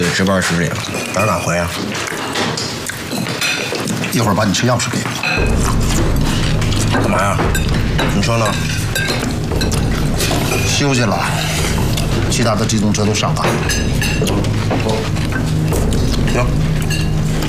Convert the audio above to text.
值班室里了，哪敢回啊？ 一会儿把你车钥匙给我。 干嘛呀？你车呢？ 休息了，其他的机动车都上岗了。 行。